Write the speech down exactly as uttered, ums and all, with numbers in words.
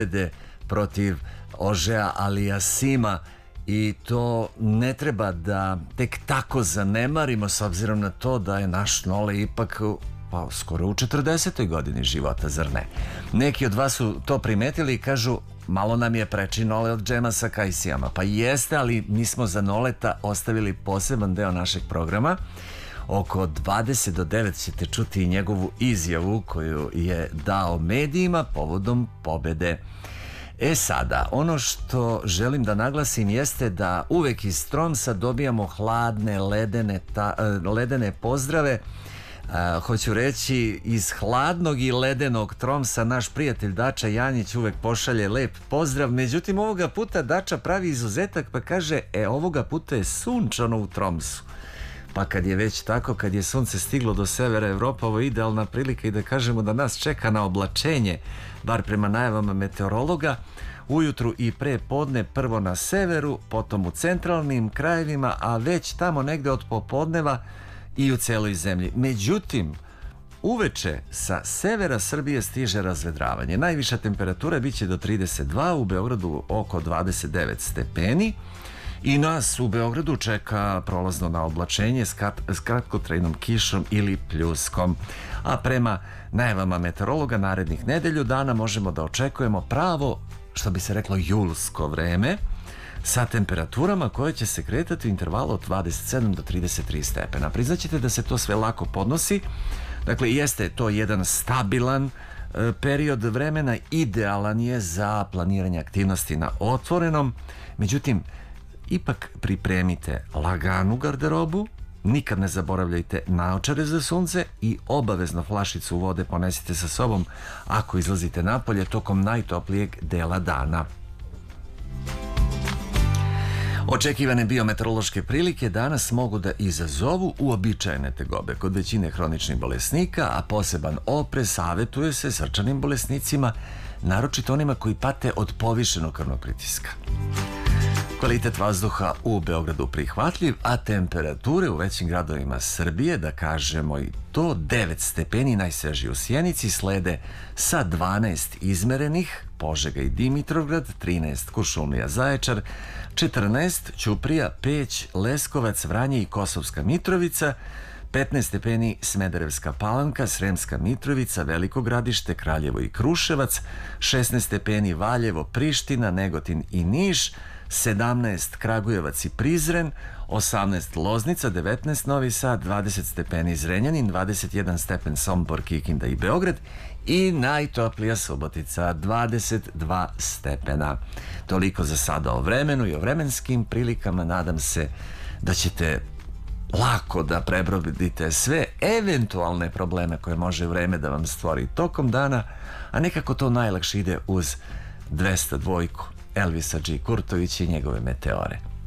protiv Ožeja Alijasima i to ne treba da tek tako zanemarimo s obzirom na to da je naš Nole ipak pa skoro u četrdesetoj godini života, zar ne? Neki od vas su to primetili i kažu malo nam je preči Nole od džema sa kajsijama. Pa jeste, ali mi smo za Noleta ostavili poseban deo našeg programa. Oko dvadeset do devet ćete čuti njegovu izjavu koju je dao medijima povodom pobede. E sada, ono što želim da naglasim jeste da uvek iz Tromsa dobijamo hladne, ledene, ta, ledene pozdrave. Uh, hoću reći, iz hladnog i ledenog Tromsa naš prijatelj Dača Janjić uvek pošalje lep pozdrav. Međutim, ovoga puta Dača pravi izuzetak pa kaže, e, ovoga puta je sunčano u Tromsu. Pa kad je već tako, kad je sunce stiglo do severa Evropa, ovo je idealna prilika i da kažemo da nas čeka na oblačenje, bar prema najavama meteorologa, ujutru i pre podne prvo na severu, potom u centralnim krajevima, a već tamo negde od popodneva i u celoj zemlji. Međutim, uveče sa severa Srbije stiže razvedravanje. Najviša temperatura biće do trideset dva, u Beogradu oko dvadeset devet stepeni i nas u Beogradu čeka prolazno na oblačenje s, kat, s kratkotrajnom kišom ili pljuskom. A prema najavama meteorologa narednih nedelju dana možemo da očekujemo pravo, što bi se reklo, julsko vreme sa temperaturama koje će se kretati u intervalu od dvadeset sedam do trideset tri stepena. Priznaćete da se to sve lako podnosi. Dakle, jeste to jedan stabilan e, period vremena, idealan je za planiranje aktivnosti na otvorenom. Međutim, ipak pripremite laganu garderobu, nikad ne zaboravljajte naočare za sunce i obavezno flašicu vode ponesite sa sobom ako izlazite napolje tokom najtoplijeg dela dana. Očekivane biometeorološke prilike danas mogu da izazovu uobičajene tegobe kod većine hroničnih bolesnika, a poseban oprez savetuje se srčanim bolesnicima, naročito onima koji pate od povišenog krvnog pritiska. Kvalitet vazduha u Beogradu prihvatljiv, a temperature u većim gradovima Srbije, da kažemo i to, devet stepeni, najsvežiji u Sjenici, slede sa dvanaest izmerenih Požega i Dimitrovgrad, trinaest Kuršumlija, Zaječar, četrnaest Ćuprija, Peć, Leskovac, Vranje i Kosovska Mitrovica, petnaest stepeni Smederevska Palanka, Sremska Mitrovica, Veliko Gradište, Kraljevo i Kruševac, šesnaest stepeni Valjevo, Priština, Negotin i Niš, sedamnaest Kragujevac i Prizren, osamnaest Loznica, devetnaest Novi Sad, dvadeset stepeni Zrenjanin, dvadeset jedan stepen Sombor, Kikinda i Beograd i najtoplija Subotica, dvadeset dva stepena. Toliko za sada o vremenu i o vremenskim prilikama. Nadam se da ćete lako da prebrodite sve eventualne probleme koje može vreme da vam stvori tokom dana, a nekako to najlakše ide uz dvesta dva Elvisa G. Kurtovića i njegove meteore.